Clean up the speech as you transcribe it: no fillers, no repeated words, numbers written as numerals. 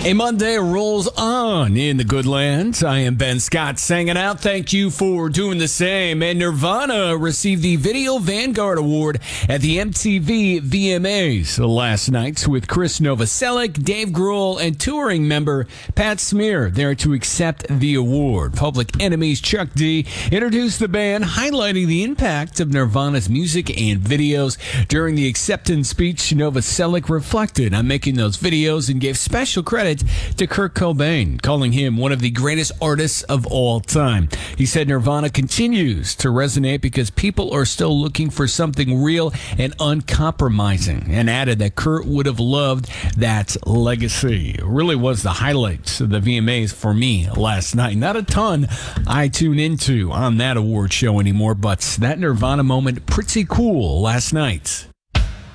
A Monday rolls on in the good lands. I am Ben Scott singing out. Thank you for doing the same. And Nirvana received the Video Vanguard Award at the MTV VMAs last night with Chris Novoselic, Dave Grohl, and touring member Pat Smear there to accept the award. Public Enemy's Chuck D introduced the band, highlighting the impact of Nirvana's music and videos. During the acceptance speech, Novoselic reflected on making those videos and gave special credit to Kurt Cobain, calling him one of the greatest artists of all time. He said Nirvana continues to resonate because people are still looking for something real and uncompromising, and added that Kurt would have loved that legacy. It really was the highlights of the VMAs for me last night. Not a ton I tune into on that award show anymore, but that Nirvana moment, pretty cool last night.